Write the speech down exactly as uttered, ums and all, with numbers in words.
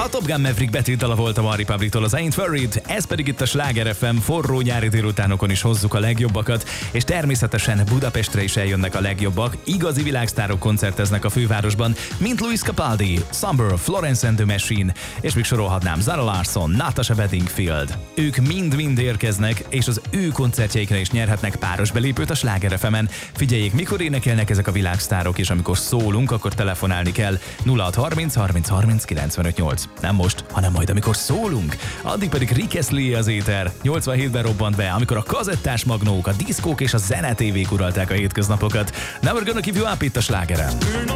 A Top Gun Maverick betétdala volt a One Republic-tól, az Ain't Worried, ez pedig itt a Sláger ef em, forró nyári délutánokon is hozzuk a legjobbakat, és természetesen Budapestre is eljönnek a legjobbak, igazi világsztárok koncerteznek a fővárosban, mint Luis Capaldi, Summer, Florence and the Machine, és még sorolhatnám Zara Larsson, Natasha Bedingfield. Ők mind-mind érkeznek, és az ő koncertjeikre is nyerhetnek páros belépőt a Sláger ef emen. Figyeljék, mikor énekelnek ezek a világsztárok, és amikor szólunk, akkor telefonálni kell nulla hat harminc harminc harminc kilencvenöt nyolc. Nem most, hanem majd amikor szólunk. Addig pedig Rick Astley az éter. nyolcvanhétben robbant be, amikor a kazettás magnók, a diszkók és a zenetévék uralták a hétköznapokat. Never Gonna Give You Up itt a Slágeren.